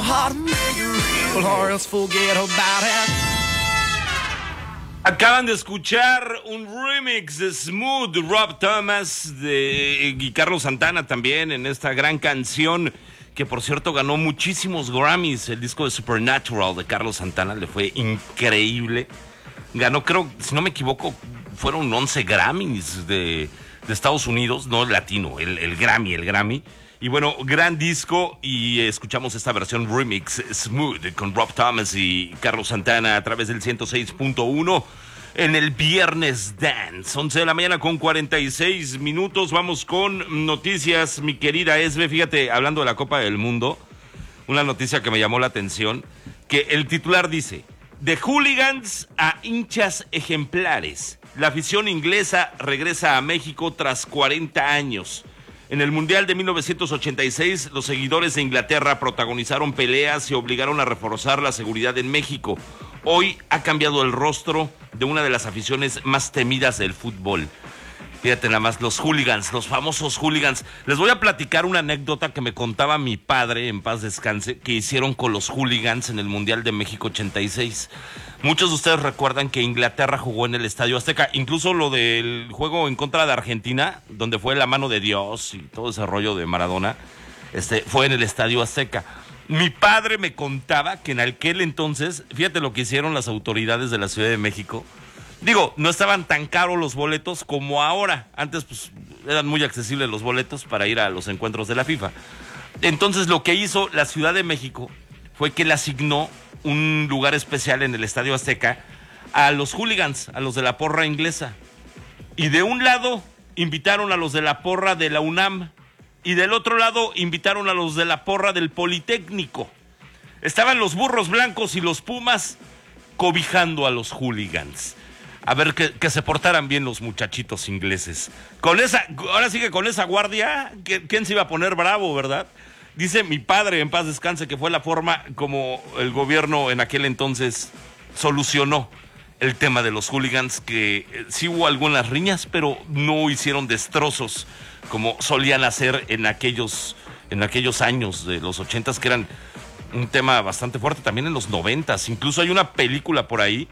heart and make it real, or else forget about it. Acaban de escuchar un remix de Smooth, Rob Thomas y Carlos Santana también en esta gran canción que por cierto ganó muchísimos Grammys. El disco de Supernatural de Carlos Santana le fue increíble. Ganó, creo, si no me equivoco, fueron 11 Grammys de Estados Unidos, no el latino, el Grammy. Y bueno, gran disco, y escuchamos esta versión remix Smooth con Rob Thomas y Carlos Santana a través del 106.1 en el Viernes Dance. 11 de la mañana con 46 minutos. Vamos con noticias, mi querida Esbe. Fíjate, hablando de la Copa del Mundo, una noticia que me llamó la atención, que el titular dice: de hooligans a hinchas ejemplares. La afición inglesa regresa a México tras 40 años. En el Mundial de 1986, los seguidores de Inglaterra protagonizaron peleas y obligaron a reforzar la seguridad en México. Hoy ha cambiado el rostro de una de las aficiones más temidas del fútbol. Fíjate nada más, los hooligans, los famosos hooligans. Les voy a platicar una anécdota que me contaba mi padre, en paz descanse, que hicieron con los hooligans en el Mundial de México 86. Muchos de ustedes recuerdan que Inglaterra jugó en el Estadio Azteca, incluso lo del juego en contra de Argentina, donde fue la mano de Dios y todo ese rollo de Maradona, fue en el Estadio Azteca. Mi padre me contaba que en aquel entonces, fíjate lo que hicieron las autoridades de la Ciudad de México. Digo, no estaban tan caros los boletos como ahora. Antes pues eran muy accesibles los boletos para ir a los encuentros de la FIFA. Entonces lo que hizo la Ciudad de México fue que le asignó un lugar especial en el Estadio Azteca a los hooligans, a los de la porra inglesa. Y de un lado invitaron a los de la porra de la UNAM y del otro lado invitaron a los de la porra del Politécnico. Estaban los burros blancos y los pumas cobijando a los hooligans. A ver que se portaran bien los muchachitos ingleses. Ahora sí que con esa guardia, ¿quién se iba a poner bravo, verdad? Dice mi padre, en paz descanse, que fue la forma como el gobierno en aquel entonces solucionó el tema de los hooligans, que sí hubo algunas riñas, pero no hicieron destrozos como solían hacer en aquellos años de los 80s, que eran un tema bastante fuerte, también en los 90s. Incluso hay una película por ahí,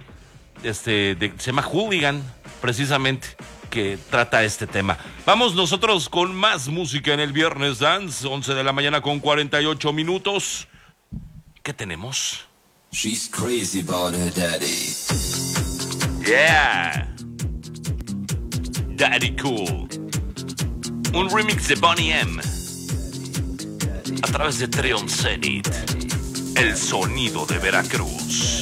se llama Hooligan, precisamente, que trata este tema. Vamos nosotros con más música en el Viernes Dance, 11 de la mañana con 48 minutos. ¿Qué tenemos? She's crazy about her daddy. Yeah. Daddy Cool. Un remix de Boney M. A través de Treon Zenith. El sonido de Veracruz.